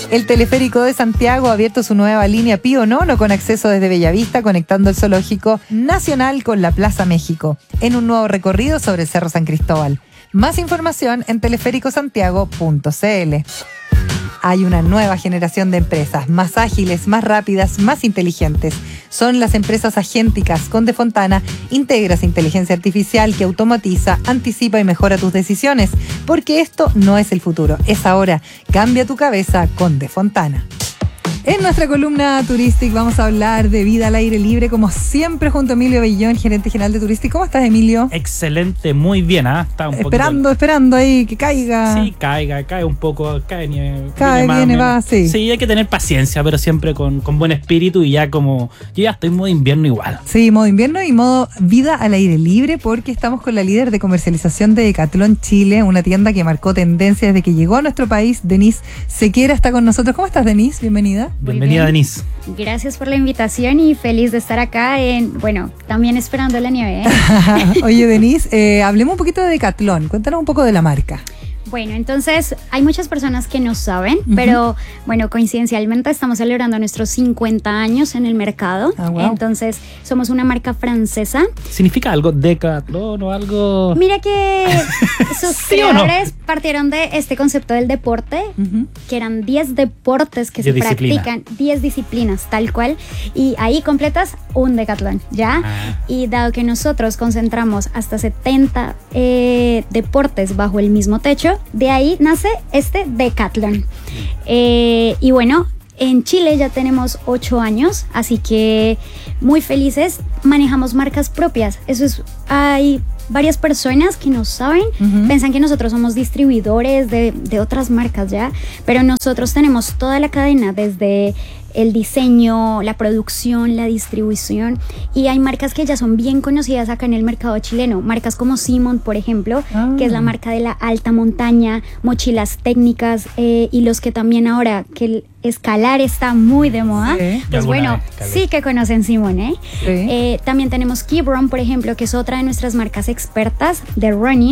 El Teleférico de Santiago ha abierto su nueva línea Pío Nono con acceso desde Bellavista, conectando el Zoológico Nacional con la Plaza México, en un nuevo recorrido sobre el Cerro San Cristóbal. Más información en teleféricosantiago.cl. Hay una nueva generación de empresas, más ágiles, más rápidas, más inteligentes. Son las empresas agénticas. Con Defontana integras inteligencia artificial que automatiza, anticipa y mejora tus decisiones. Porque esto no es el futuro, es ahora. Cambia tu cabeza con Defontana. En nuestra columna Touristic vamos a hablar de vida al aire libre, como siempre, junto a Emilio Bellón, gerente general de Touristic. ¿Cómo estás, Emilio? Excelente, muy bien, ¿ah? Está un esperando ahí que caiga. Sí, cae un poco, cae, nieve. Viene, va, sí. Sí, hay que tener paciencia, pero siempre con buen espíritu y ya como... Yo ya estoy en modo invierno igual. Sí, modo invierno y modo vida al aire libre, porque estamos con la líder de comercialización de Decathlon Chile, una tienda que marcó tendencia desde que llegó a nuestro país. Denise Sequera está con nosotros. ¿Cómo estás, Denise? Bienvenida. Bienvenida, Denise. Gracias por la invitación y feliz de estar acá también esperando la nieve. Oye, Denise, hablemos un poquito de Decathlon. Cuéntanos un poco de la marca. Bueno, entonces hay muchas personas que no saben, pero coincidencialmente estamos celebrando nuestros 50 años en el mercado. Wow. Entonces somos una marca francesa. ¿Significa algo Decathlon o algo? Mira que sus creadores partieron de este concepto del deporte, que eran 10 deportes que se practican, 10 disciplinas tal cual, y ahí completas un Decathlon, ¿ya? Y dado que nosotros concentramos hasta 70 deportes bajo el mismo techo, de ahí nace este Decathlon. Y bueno, en Chile ya tenemos 8 años, así que muy felices. Manejamos marcas propias. Hay varias personas que no saben, piensan que nosotros somos distribuidores de otras marcas, ¿ya? Pero nosotros tenemos toda la cadena, desde el diseño, la producción, la distribución, y hay marcas que ya son bien conocidas acá en el mercado chileno, marcas como Simon, por ejemplo, que es la marca de la alta montaña, mochilas técnicas, y los que también ahora que el escalar está muy de moda, pues bueno, sí que conocen Simon, ¿eh? Sí. También tenemos Kibron, por ejemplo, que es otra de nuestras marcas expertas de running,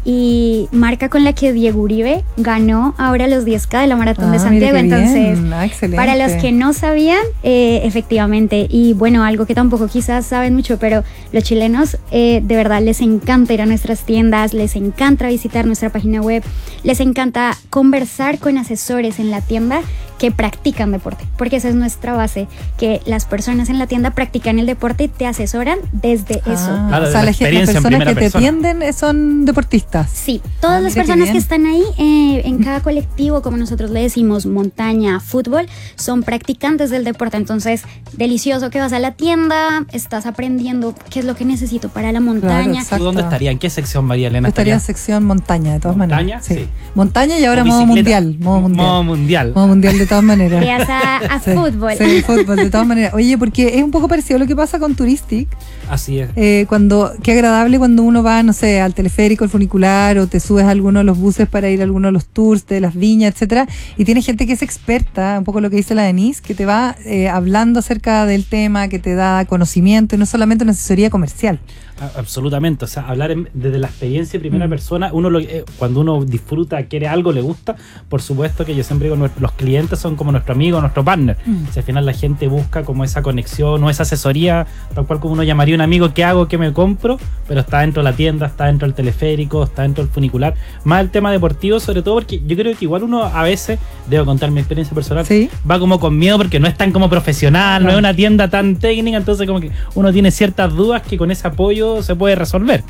y marca con la que Diego Uribe ganó ahora los 10K de la Maratón de Santiago. Entonces, para los que no sabían, efectivamente, y bueno, algo que tampoco quizás saben mucho, pero los chilenos de verdad les encanta ir a nuestras tiendas, les encanta visitar nuestra página web, les encanta conversar con asesores en la tienda que practican deporte, porque esa es nuestra base, que las personas en la tienda practican el deporte y te asesoran desde eso. Claro, o sea, las personas que te atienden son deportistas. Sí, todas las personas que están ahí en cada colectivo, como nosotros le decimos, montaña, fútbol, son practicantes del deporte. Entonces, delicioso que vas a la tienda, estás aprendiendo qué es lo que necesito para la montaña. Claro, ¿dónde estaría? ¿En qué sección, María Elena? Estaría en sección montaña, de todas maneras. Sí. Montaña y ahora modo mundial. Modo mundial De todas maneras. Te vas a fútbol. Sí, fútbol, de todas maneras. Oye, porque es un poco parecido a lo que pasa con Touristic. Así es. Qué agradable cuando uno va, no sé, al teleférico, al funicular, o te subes a alguno de los buses para ir a alguno de los tours de las viñas, etcétera, y tienes gente que es experta, un poco lo que dice la Denise, que te va hablando acerca del tema, que te da conocimiento, y no solamente una asesoría comercial. Absolutamente, o sea, hablar desde la experiencia de primera persona, cuando uno disfruta, quiere algo, le gusta, por supuesto que yo siempre digo, los clientes son como nuestro amigo, nuestro partner. Si al final la gente busca como esa conexión o esa asesoría, tal cual como uno llamaría a un amigo, ¿qué hago? ¿Qué me compro? Pero está dentro de la tienda, está dentro del teleférico, está dentro del funicular, más el tema deportivo, sobre todo porque yo creo que igual uno a veces, debo contar mi experiencia personal, va como con miedo porque no es tan como profesional, no es una tienda tan técnica, entonces como que uno tiene ciertas dudas que con ese apoyo se puede resolver.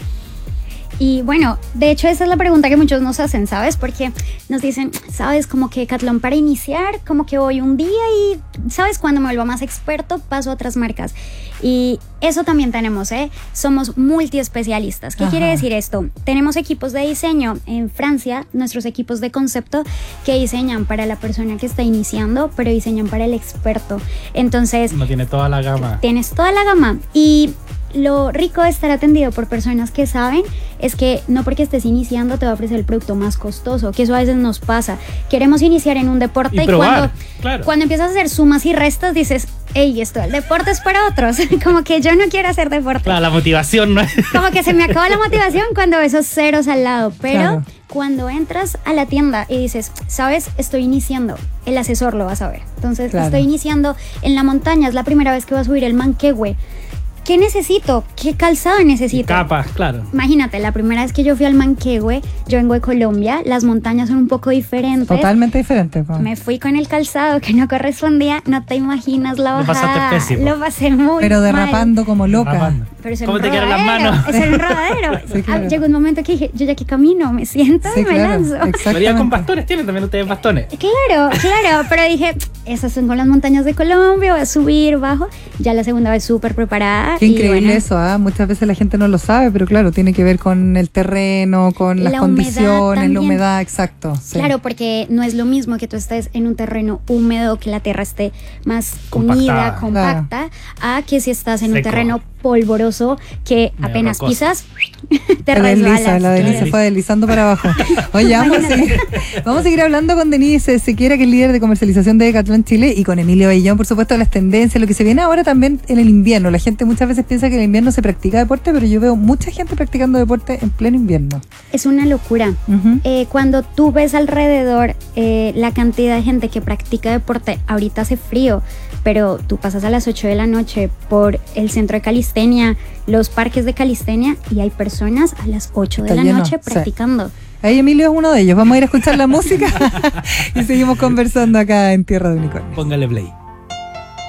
Y bueno, de hecho esa es la pregunta que muchos nos hacen, ¿sabes? Porque nos dicen, ¿sabes? Como que Decathlon para iniciar, como que voy un día y, ¿sabes? Cuando me vuelva más experto, paso a otras marcas. Y eso también tenemos, ¿eh? Somos multiespecialistas. ¿Qué quiere decir esto? Tenemos equipos de diseño en Francia, nuestros equipos de concepto que diseñan para la persona que está iniciando, pero diseñan para el experto. Entonces... No tiene toda la gama. Tienes toda la gama. Y lo rico de estar atendido por personas que saben es que no porque estés iniciando te va a ofrecer el producto más costoso, que eso a veces nos pasa. Queremos iniciar en un deporte y probar, cuando empiezas a hacer sumas y restas dices, esto, el deporte es para otros. Como que yo no quiero hacer deporte. Claro, la motivación no es. Como que se me acaba la motivación cuando veo esos ceros al lado. Pero cuando entras a la tienda y dices, ¿sabes? Estoy iniciando. El asesor lo va a saber. Entonces, estoy iniciando en la montaña. Es la primera vez que voy a subir el Manquehue. ¿Qué necesito? ¿Qué calzado necesito? Capas, claro. Imagínate, la primera vez que yo fui al Manquehue, yo vengo de Colombia, las montañas son un poco diferentes. Totalmente diferentes. Me fui con el calzado que no correspondía, no te imaginas la bajada. Lo pasaste pésimo. Lo pasé muy Pero derrapando mal. Como loca. Pero ¿Cómo te quedaron las manos? Es el rodadero. Sí, claro. Llegó un momento que dije, yo ya que camino, me siento y me lanzo. María, con bastones, ¿tienen también ustedes bastones? Claro, pero dije, esas son con las montañas de Colombia, voy a subir, bajo. Ya la segunda vez súper preparada. Qué increíble eso, muchas veces la gente no lo sabe, pero claro, tiene que ver con el terreno, con las condiciones, la humedad, exacto. Sí. Claro, porque no es lo mismo que tú estés en un terreno húmedo, que la tierra esté más unida, compacta, a que si estás en un terreno polvoroso que apenas pisas, te resbalas. La Denise se fue deslizando para abajo. Oye, vamos a seguir hablando con Denise Sequera, que es líder de comercialización de Decathlon Chile, y con Emilio Bellón, por supuesto, las tendencias, lo que se viene ahora también en el invierno. La gente muchas veces piensa que en el invierno se practica deporte, pero yo veo mucha gente practicando deporte en pleno invierno. Es una locura. Cuando tú ves alrededor la cantidad de gente que practica deporte, ahorita hace frío, pero tú pasas a las 8 de la noche por el centro de calistenia, los parques de calistenia, y hay personas a las 8 de la noche practicando. Sí. Ahí Emilio es uno de ellos. Vamos a ir a escuchar la música y seguimos conversando acá en Tierra de Unicornios. Póngale play.